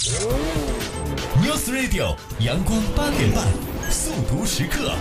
News Radio 阳光8点半，速读时刻。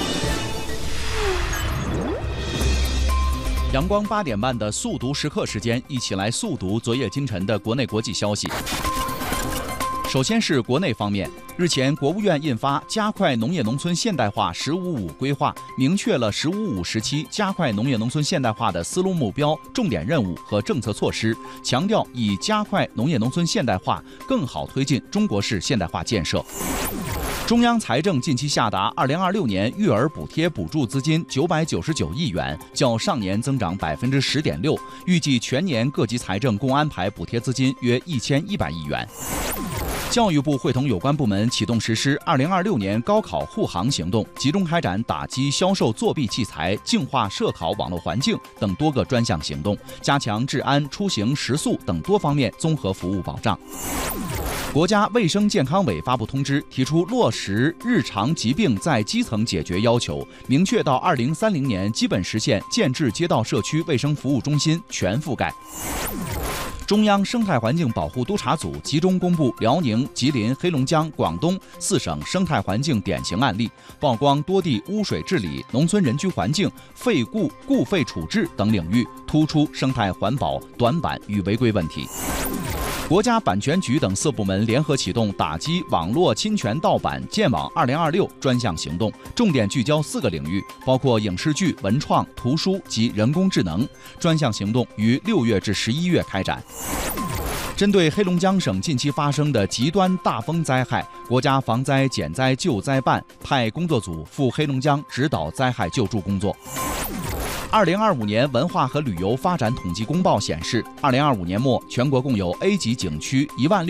阳光8点半的速读时刻时间，一起来速读昨夜今晨的国内国际消息。首先是国内方面，日前国务院印发《加快农业农村现代化“十五五”规划》，明确了“十五五”时期加快农业农村现代化的思路目标、重点任务和政策措施，强调以加快农业农村现代化，更好推进中国式现代化建设。中央财政近期下达2026年育儿补贴补助资金999亿元，较上年增长10.6%，预计全年各级财政共安排补贴资金约1100亿元。教育部会同有关部门启动实施2026年高考护航行动，集中开展打击销售作弊器材、净化涉考网络环境等多个专项行动，加强治安、出行、食宿等多方面综合服务保障。国家卫生健康委发布通知，提出落实日常疾病在基层解决要求，明确到2030年基本实现建制街道社区卫生服务中心全覆盖。中央生态环境保护督察组集中公布辽宁、吉林、黑龙江、广东4省生态环境典型案例，曝光多地污水治理、农村人居环境、废固固废处置等领域突出生态环保短板与违规问题。国家版权局等4部门联合启动打击网络侵权盗版建网2026专项行动，重点聚焦4个领域，包括影视剧、文创、图书及人工智能。专项行动于6月至11月开展。针对黑龙江省近期发生的极端大风灾害，国家防灾减灾救灾办派工作组赴黑龙江指导灾害救助工作。2025年文化和旅游发展统计公报显示，2025年末全国共有 A 级景区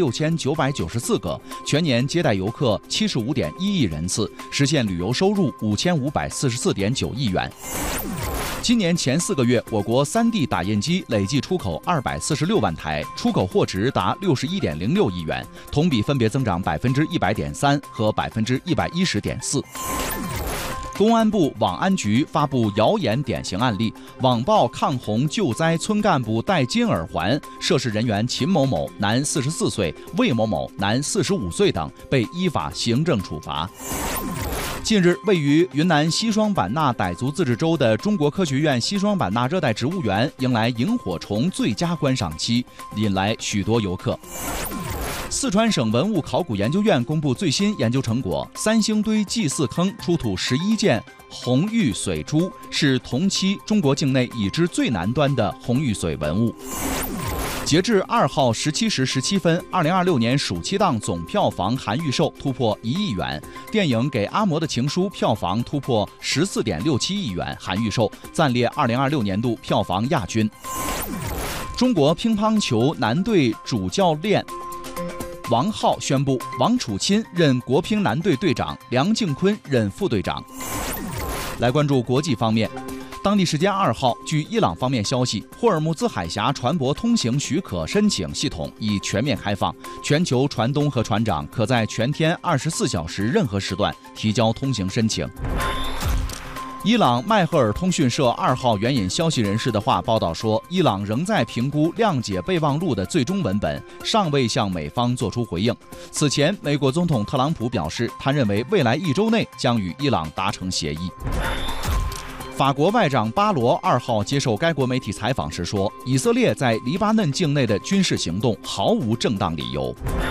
16994个，全年接待游客75.1亿人次，实现旅游收入5544.9亿元。今年前4个月，我国3D 打印机累计出口246万台，出口货值达61.06亿元，同比分别增长100.3%和110.4%。公安部网安局发布谣言典型案例，网曝抗洪救灾村干部戴金耳环，涉事人员秦某某男44岁，魏某某男45岁等被依法行政处罚。近日，位于云南西双版纳傣族自治州的中国科学院西双版纳热带植物园迎来萤火虫最佳观赏期，引来许多游客。四川省文物考古研究院公布最新研究成果，三星堆祭祀坑出土11件红玉髓珠，是同期中国境内已知最南端的红玉髓文物。截至2号17时17分，2026年暑期档总票房含预售突破1亿元，电影《给阿嬷的情书》票房突破14.67亿元含预售，暂列2026年度票房亚军。中国乒乓球男队主教练王浩宣布，王楚钦任国乒男队队长，梁靖昆任副队长。来关注国际方面。当地时间2号，据伊朗方面消息，霍尔木兹海峡船舶通行许可申请系统已全面开放，全球船东和船长可在全天24小时任何时段提交通行申请。伊朗迈赫尔通讯社2号援引消息人士的话报道说，伊朗仍在评估谅解备忘录的最终文本，尚未向美方作出回应。此前，美国总统特朗普表示，他认为未来1周内将与伊朗达成协议。法国外长巴罗2号接受该国媒体采访时说，以色列在黎巴嫩境内的军事行动毫无正当理由。